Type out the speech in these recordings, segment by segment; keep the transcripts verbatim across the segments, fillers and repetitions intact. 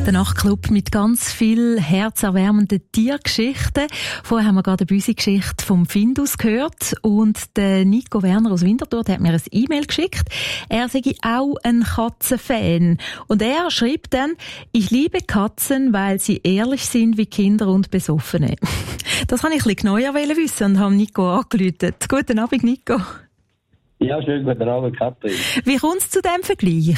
Der Nachtclub mit ganz viel herzerwärmenden Tiergeschichten. Vorher haben wir gerade eine Büsi-Geschichte vom Findus gehört. Und der Nico Werner aus Winterthur hat mir ein E-Mail geschickt. Er sei auch ein Katzenfan. Und er schreibt dann, ich liebe Katzen, weil sie ehrlich sind wie Kinder und Besoffene. Das wollte ich ein bisschen genauer wissen und habe Nico angerufen. Guten Abend, Nico. Ja, schön, guten Abend, Katrin. Wie kommt es zu diesem Vergleich?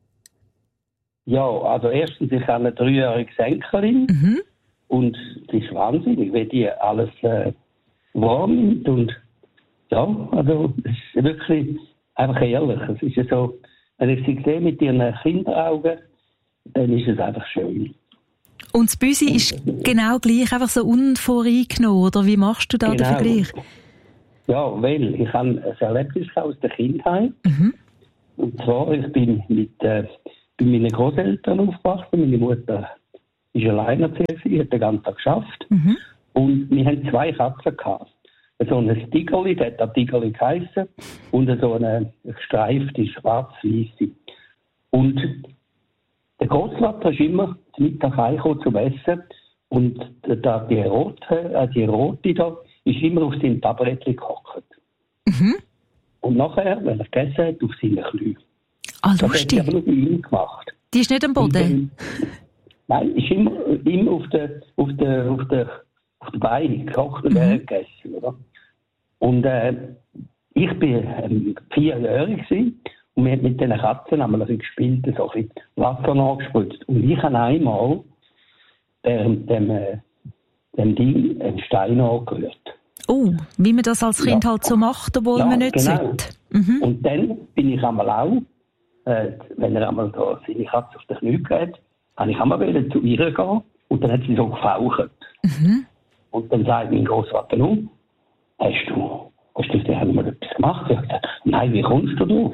Ja, also erstens, ich habe eine dreijährige Enkelin mhm. und das ist wahnsinnig, wie die alles äh, wahrnimmt und ja, also es ist wirklich einfach ehrlich. Es ist ja so, wenn ich sie sehe mit ihren Kinderaugen, dann ist es einfach schön. Und das Büsi ist genau gleich, einfach so unvoreingenommen, oder wie machst du da genau den Vergleich? Ja, weil ich habe ein Erlebnis aus der Kindheit. Mhm. Und zwar, ich bin mit äh, bei meinen Großeltern aufgewachsen. Meine Mutter war alleinerziehend, hat den ganzen Tag geschafft. Mhm. Und wir hatten zwei Katzen gehabt. So ein Tigerli, der hat Tigerli geheissen, und so eine gestreifte, schwarz-weisse. Und der Großvater ist immer zum Mittag heimgekommen zum Essen. Und da, die Rote, äh, die Rote da, ist immer auf seinem Tablettchen gehockt. Mhm. Und nachher, wenn er gegessen hat, auf seine Knie. Ah, das lustig. hat er aber nur bei ihm gemacht. Die ist nicht am Boden? Dann, nein, ist immer, immer auf der, auf der, auf der, auf der Beine gehockt und mhm. er gegessen, oder? Und äh, ich war ähm, vierjährig und wir haben mit diesen Katzen einmal ein gespielt, so ein bisschen Wasser nachgespritzt. Und ich habe einmal dem, dem, äh, dem Ding einen Stein angerührt. Oh, wie man das als Kind ja. halt so macht, obwohl ja, man nicht genau. sollte. Mhm. Und dann bin ich einmal auch, äh, wenn er einmal da seine Katze auf den Knie gelegt, habe ich einmal zu ihr gehen und dann hat sie so gefaucht. Mhm. Und dann sagt mein Großvater, nun, hast du, hast du dir mal etwas gemacht? Ich habe gesagt, nein, wie kommst du drauf?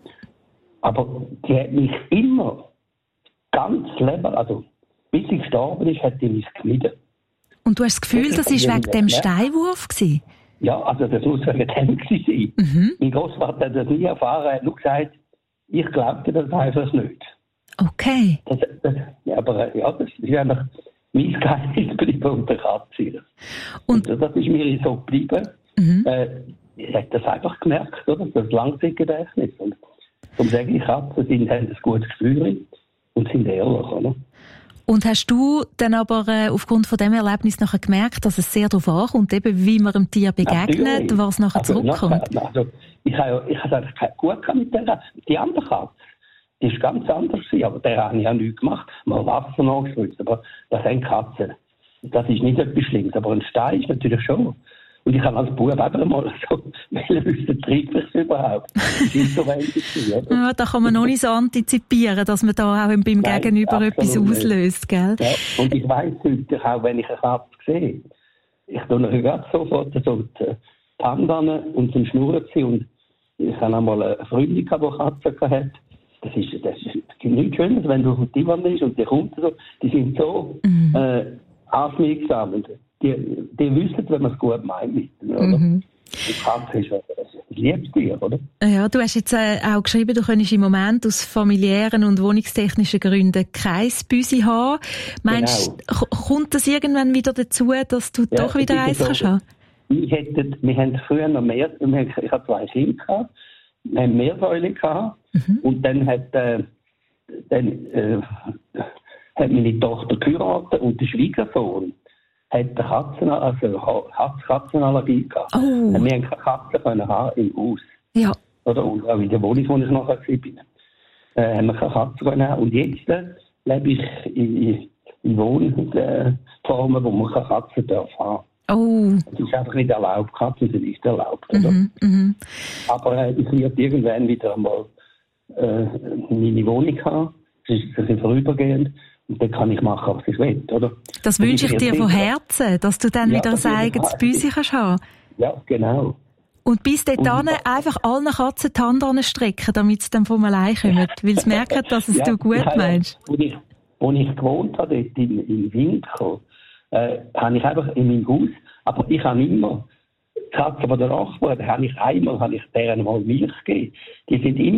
Aber die hat mich immer ganz leben, also bis sie gestorben ist, hat die mich gemieden. Und du hast das Gefühl, das war wegen dem Steinwurf gewesen? Ja, also das muss wegen dem gewesen sein. Mhm. Mein Großvater hat das nie erfahren, er hat nur gesagt, ich glaubte das einfach nicht. Okay. Das, das, ja, aber ja, das ist einfach mein Geheimnis geblieben unter Katzen. Und, und das ist mir so geblieben. Mhm. Äh, ich habe das einfach gemerkt, oder? Das Langzeitgedächtnis. Und darum sage ich, Katzen sind, haben ein gutes Gefühl und sind ehrlich, oder? Und hast du dann aber äh, aufgrund von dem Erlebnis nachher gemerkt, dass es sehr darauf ankommt, eben wie man dem Tier begegnet, natürlich. Was nachher also, zurückkommt? Nachher, also, ich habe ich es einfach gut mit der Die andere Katze, die ist ganz anders gewesen, aber der habe ich auch nichts gemacht. Mal Wasser nachgespritzt, aber das sind Katzen. Das ist nicht etwas Schlimmes, aber ein Stein ist natürlich schon. Und ich habe als Bub eben mal so, welchen wissen, treibt es überhaupt? Das ist so wenig, oder? Ja, da kann man noch nicht so antizipieren, dass man da auch beim Nein, Gegenüber etwas auslöst, gell? Ja, und ich weiss heute auch, wenn ich eine Katze sehe, ich tue natürlich gerade sofort so die Hand an und zum Schnurren ziehen. Und ich habe einmal eine Freundin gehabt, die Katzen hatte. Das ist, das ist nichts Schönes, wenn du auf dem Divan bist und die kommt so, die sind so mhm. äh, aufmerksam. Die, die wissen, wenn man es gut meint. Oder? Mhm. Die Katze ist ein Liebstier, oder? Ja, du hast jetzt äh, auch geschrieben, du könntest im Moment aus familiären und wohnungstechnischen Gründen kein Büsi haben. Meinst du, genau. kommt das irgendwann wieder dazu, dass du ja, doch wieder eins so, kannst haben? Ich hätte, wir haben früher noch mehr, ich hatte zwei Kinder gehabt, wir haben mehr Säulen gehabt, mhm. und dann hat, äh, dann, äh, hat meine Tochter geheiratet und der Schwiegersohn hat Katzen, also Katzenallergie gehabt. Oh. Wir haben keine Katzen können haben im Haus. Ja. Oder und auch in der Wohnung, wo ich nachher war. Äh, haben wir keine Katzen können haben. Und jetzt äh, lebe ich in, in Wohnformen, wo man keine Katzen darf haben. Oh. Das ist einfach nicht erlaubt. Katzen sind nicht erlaubt. Oder? Mhm, mhm. Aber äh, ich werde irgendwann wieder einmal äh, meine Wohnung haben. Das ist ein bisschen vorübergehend. Und dann kann ich machen, was ich will, oder? Das wünsche ich dir von Herzen, dass du dann ja, wieder ein eigenes Büsi kannst haben. Ja, genau. Und bis dahin einfach allen Katzen die Hand anstrecken, damit sie dann von allein kommen. Weil sie merken, dass es ja, du gut ja, meinst. Als ich, wo ich gewohnt habe, dort in, in Winkel, äh, habe ich einfach in meinem Haus, aber ich habe immer, die Katzen, die der Nachbarn, habe ich einmal, habe ich deren mal Milch gegeben. Die sind immer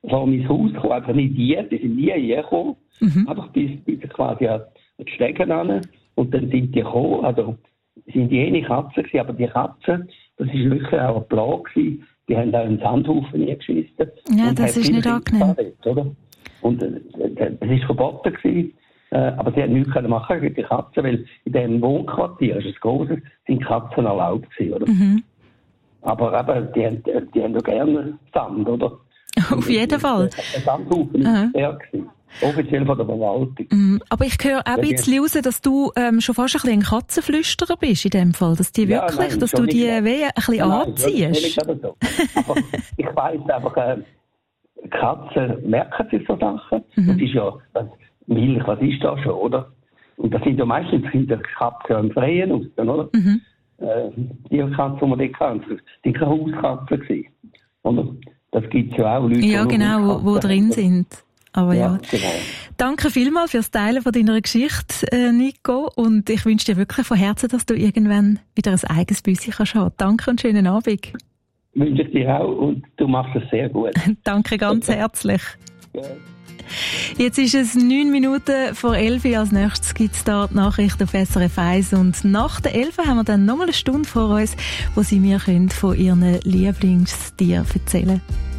vor mein Haus gekommen, also nicht die, die sind nie hergekommen, mhm. einfach bis, bis quasi an die Stegen ran. Und dann sind die gekommen, also sind die eine Katzen gewesen, aber die Katzen, das war wirklich auch ein Plan gewesen, die haben auch einen Sandhaufen geschissen. Ja, das ist nicht angenehm. Oder? Und äh, das war verboten gewesen, äh, aber sie haben nichts machen gegen die Katzen, weil in diesem Wohnquartier, das ist ein grosses, sind Katzen erlaubt gewesen, oder? Mhm. Aber eben, die haben, die haben doch gerne Sand, oder? Auf jeden Fall. Der Sandhaufen war der gewesen. Offiziell von der Verwaltung. Mm, aber ich höre auch ein bisschen raus, dass du ähm, schon fast ein bisschen ein Katzenflüsterer bist in dem Fall. Dass die wirklich, ja, nein, dass du die Wehe ein bisschen nein, anziehst. Das ist so. Aber ich weiss einfach, äh, Katzen merken sich so Sachen. Mhm. Das ist ja, was, Milch, was ist das schon, oder? Und das sind ja meistens sind die Katzen im Freien aus, oder? Mhm. Äh, die Katzen, die man dort kennt, die waren Hauskatzen gewesen, oder? Das gibt es ja auch Leute, ja, genau, wo, wo drin sind. Aber ja, ja. Genau. Danke vielmals fürs Teilen von deiner Geschichte, äh, Nico. Und ich wünsche dir wirklich von Herzen, dass du irgendwann wieder ein eigenes Büsschen kannst haben. Danke und schönen Abend. Wünsche ich dir auch und du machst es sehr gut. Danke ganz herzlich. Ja. Jetzt ist es neun Minuten vor elf. Als nächstes gibt es da die Nachrichten auf S R F eins. Und nach der elf haben wir dann nochmal eine Stunde vor uns, wo Sie mir können von Ihren Lieblingstieren erzählen können.